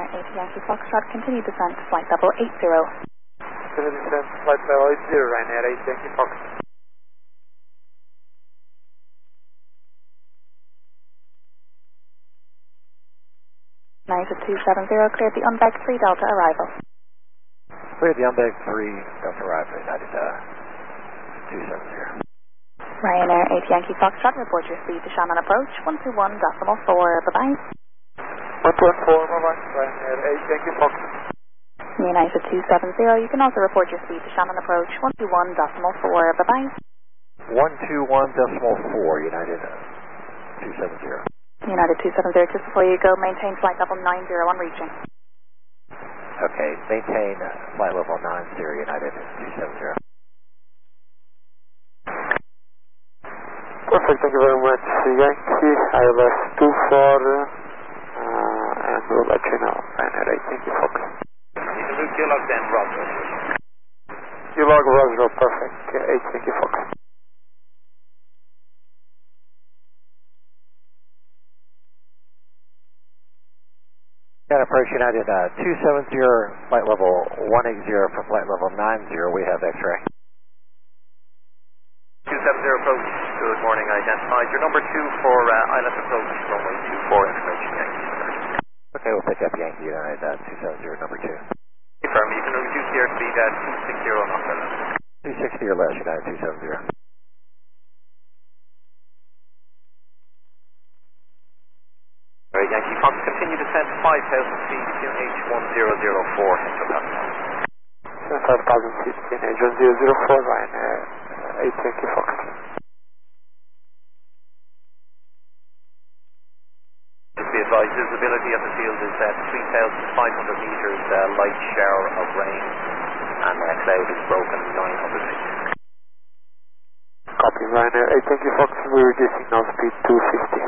Ryanair 8 Yankee Foxtrot, continue descent to flight level 80. Continue descent to flight level 80, Ryanair 8 Yankee Foxtrot. United 270, cleared the unbag 3 Delta arrival. Cleared the unbag 3 Delta arrival, United 270. Ryanair 8 Yankee Foxtrot, report your speed to Shannon approach, 121.4, bye-bye. 114, bye-bye, Ryanair 8 Yankee Foxtrot. United 270, you can also report your speed to Shannon approach, 121.4, bye-bye. 121.4, United 270. United 270, just before you go, maintain flight level 90 on reaching. Okay, maintain flight level 90, United 270. Perfect, thank you very much, Yankee. ILS 24, and we'll let you know. Ryanair 8 Yankee Fox. You log then, Roswell. You log Roswell, perfect, 8 Yankee Fox. And approach United 270, flight level 180 for flight level 90, we have X-ray. 270 approach, good morning, identified. Your number 2 for ILS approach, runway 24, information Yankee. Okay, we'll pick up Yankee United 270, number 2. Confirm, you can reduce the airspeed at 260 knots or less. 260 or less, United 270. Alright, Yankee Fox, continue descent to 5,000 feet, QNH1004, Central Pascal. 5,000 feet, QNH1004, Ryanair 8 Yankee Fox. Just be advised, visibility at the field is at 3,500 meters, light shower of rain, and cloud is broken 900 feet. Copy, Ryanair 8 Yankee Fox, we're reducing now speed 250.